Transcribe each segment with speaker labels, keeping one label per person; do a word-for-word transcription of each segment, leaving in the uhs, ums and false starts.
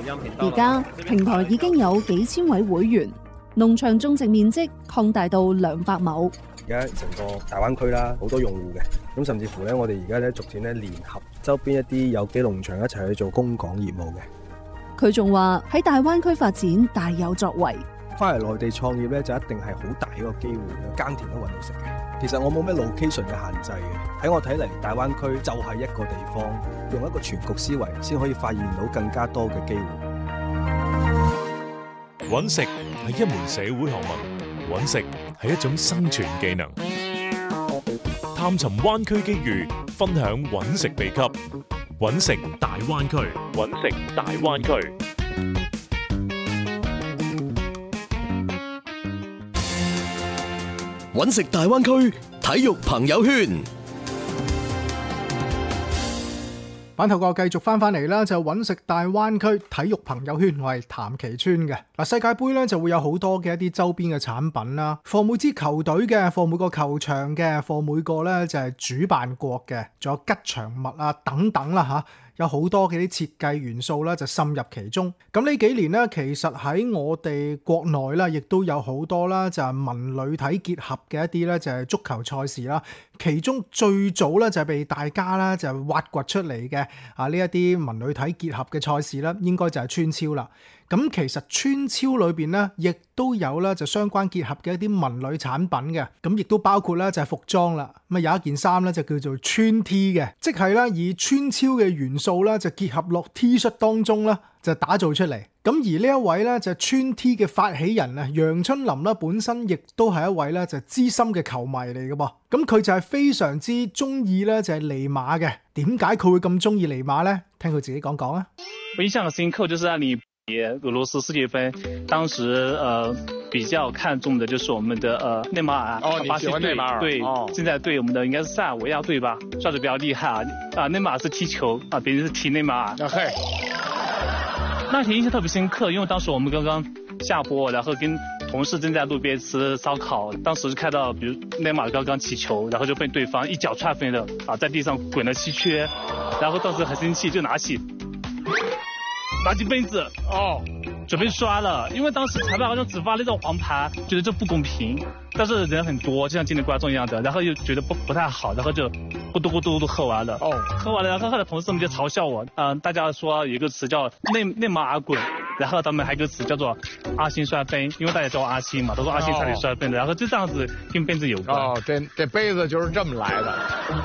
Speaker 1: 而家平台已經有幾千位會員，農場種植面積擴大到兩百畝。
Speaker 2: 而家成個大灣區啦，好多用戶嘅，咁甚至乎咧，我哋而家咧逐漸咧聯合周邊一啲有機農場一齊去做供港業務嘅。
Speaker 1: 佢仲話喺大灣區發展大有作為。
Speaker 2: 翻嚟內地創業咧，就一定係好大一個機會，耕田都揾到食嘅。其實我冇咩 location 嘅限制嘅，喺我睇嚟，大灣區就係一個地方，用一個全局思維，先可以發現到更加多嘅機會。
Speaker 3: 揾食係一門社會學問，揾食係一種生存技能。探尋灣區機遇，分享揾食秘笈，揾食大灣區，揾食大灣區。
Speaker 4: 揾食大灣區體育朋友圈，
Speaker 5: 版頭個繼續翻翻嚟啦，就揾食大灣區體育朋友圈，我係譚其川嘅。嗱，世界盃咧就會有好多嘅一啲周邊嘅產品啦，放每支球隊嘅，放每個球場嘅，放每個咧就係主辦國嘅，仲有吉祥物啊等等啦吓。有好多嘅啲設計元素啦，就滲入其中。咁呢幾年咧，其實喺我哋國內啦，亦都有好多啦，就係文旅體結合嘅一啲咧，就係足球賽事啦。其中最早咧就係被大家咧就係挖掘出嚟嘅啊呢一啲文旅體結合嘅賽事啦，應該就係村超啦。咁其實村超裏邊咧，亦都有咧就相關結合嘅一啲文旅產品嘅，咁亦都包括咧就係服裝啦。咁啊有一件衫咧就叫做村 T 嘅，即係咧以村超嘅元素咧就結合落 T 恤當中啦，就打造出嚟。咁而呢一位咧就村 T 嘅發起人啊，楊春林啦，本身亦都係一位咧就資深嘅球迷嚟嘅噃。咁佢就係非常之中意咧就係尼馬嘅。點解佢會咁中意尼馬咧？聽佢自己講講啊。
Speaker 6: 我印象深刻就是讓你俄羅斯世界杯，當時呃比較看重的就是我們的呃內馬爾，
Speaker 7: 哦，你喜歡內馬爾？
Speaker 6: 對，
Speaker 7: 哦，
Speaker 6: 現在對我們的應該是塞爾維亞隊吧，刷得比較厲害啊！啊，內馬爾是踢球啊，別人是踢內馬爾。
Speaker 7: 嘿，
Speaker 6: 那天印象特別深刻，因為當時我們剛剛下播，然後跟同事正在路邊吃燒烤，當時看到比如內馬爾剛剛起球，然後就被對方一腳踹飛了啊，在地上滾了七圈，然後當時很生氣，就拿起。拿起杯子哦，準備刷了，因為當時裁判好像只發了一張黃牌，覺得這不公平，但是人很多，就像今天觀眾一樣的，然後又覺得不不太好，然後就咕嘟咕嘟都喝完了。哦，喝完了，然後後來同事們就嘲笑我，嗯、呃，大家說有一個詞叫內內馬爾滾，然後他們還有一個詞叫做阿星摔杯，因為大家叫我阿星嘛，都說阿星差點摔杯的，然後就這樣子跟杯子有關。
Speaker 7: 哦，這這杯子就是這麼來的。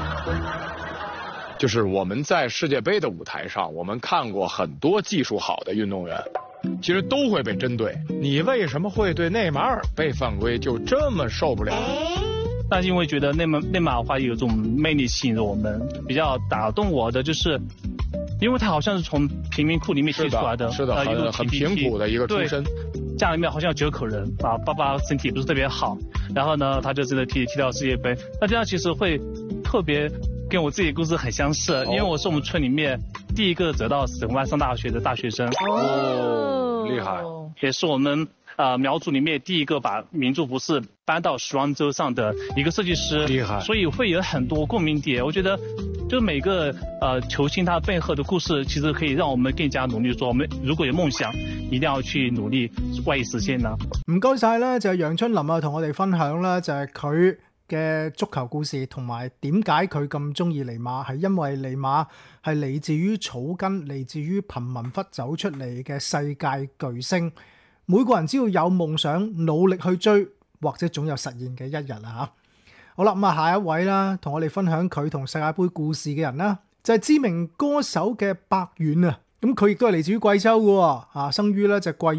Speaker 7: 就是我們在世界杯的舞台上，我們看過很多技術好的運動員，其實都會被針對。你為什麼會對內馬爾被犯規就這麼受不了？
Speaker 6: 但是因為覺得內馬內馬爾話有種魅力吸引着我們，比較打動我的就是，因為他好像是從貧民窟裡面踢出來的，
Speaker 7: 是的，是的，很很貧苦的一個出身，
Speaker 6: 家裡面好像有九口人啊，爸爸身體不是特別好，然後呢，他就真的踢踢到世界杯，那這樣其實會特別。跟我自己的故事很相似，因為我是我們村裡面第一個得到省外上大學的大學生。
Speaker 7: 哦，厲害！
Speaker 6: 也是我們呃苗族裡面第一個把民族服飾搬到時裝週上的一個設計師。
Speaker 7: 厲害！
Speaker 6: 所以會有很多共鳴點。我覺得，就每個呃球星他背後的故事，其實可以讓我們更加努力。說我們如果有夢想，一定要去努力為實現啦。
Speaker 5: 唔該晒啦，就係楊春林啊，同我哋分享啦，就係佢嘅足球故事，同埋點解佢咁中意尼馬，係因為尼馬係嚟自於草根，嚟自於貧民窟走出嚟嘅世界巨星。每個人只要有夢想，努力去追，或者總有實現嘅一日啦嚇。好啦，咁啊下一位啦，同我哋分享佢同世界盃故事嘅人啦，就係知名歌手嘅百遠啊。咁佢亦都係嚟自於貴州嘅喎，啊生於咧就貴